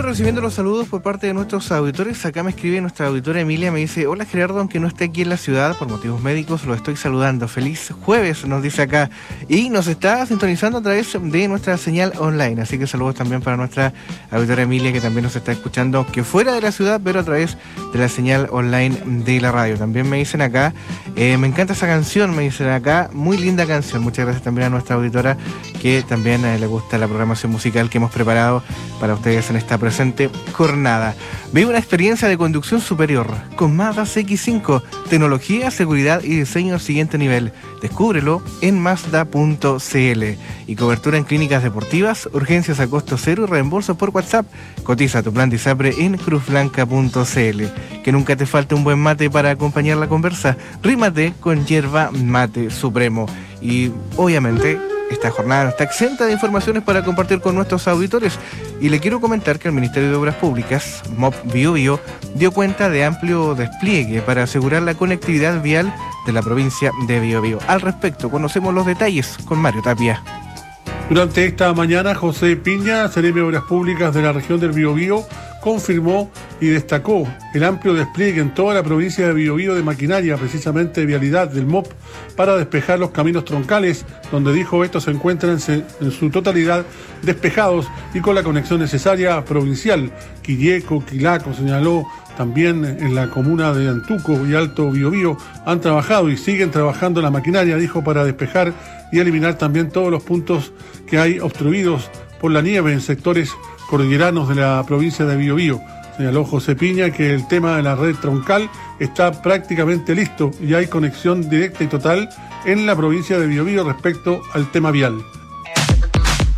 recibiendo los saludos por parte de nuestros auditores. Acá me escribe nuestra auditora Emilia, me dice: hola Gerardo, aunque no esté aquí en la ciudad por motivos médicos, lo estoy saludando. Feliz jueves, nos dice acá. Y nos está sintonizando a través de nuestra señal online. Así que saludos también para nuestra auditora Emilia, que también nos está escuchando, que fuera de la ciudad, pero a través de la señal online de la radio. También me dicen acá, me encanta esa canción, me dicen acá, muy linda canción. Muchas gracias también a nuestra auditora, que también le gusta la programación musical que hemos preparado para ustedes en esta presente jornada. Vive una experiencia de conducción superior con Mazda CX-5, tecnología, seguridad y diseño al siguiente nivel. Descúbrelo en Mazda.cl. Y cobertura en clínicas deportivas, urgencias a costo cero y reembolso por WhatsApp. Cotiza tu plan de ISAPRE en cruzblanca.cl. Que nunca te falte un buen mate para acompañar la conversa. Rímate con Yerba Mate Supremo. Y obviamente esta jornada no está exenta de informaciones para compartir con nuestros auditores, y le quiero comentar que el Ministerio de Obras Públicas, MOP Biobío, dio cuenta de amplio despliegue para asegurar la conectividad vial de la provincia de Biobío. Al respecto, conocemos los detalles con Mario Tapia. Durante esta mañana, José Piña, Seremi de Obras Públicas de la región del Biobío, confirmó y destacó el amplio despliegue en toda la provincia de Biobío de maquinaria, precisamente de vialidad del MOP, para despejar los caminos troncales, donde dijo estos se encuentran en su totalidad despejados y con la conexión necesaria provincial. Quilleco, Quilaco, señaló, también en la comuna de Antuco y Alto Biobío han trabajado y siguen trabajando la maquinaria, dijo, para despejar y eliminar también todos los puntos que hay obstruidos por la nieve en sectores cordilleranos de la provincia de Biobío. Señaló José Piña que el tema de la red troncal está prácticamente listo y hay conexión directa y total en la provincia de Biobío respecto al tema vial.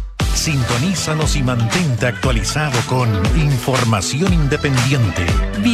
Sintonízanos y mantente actualizado con Información Independiente.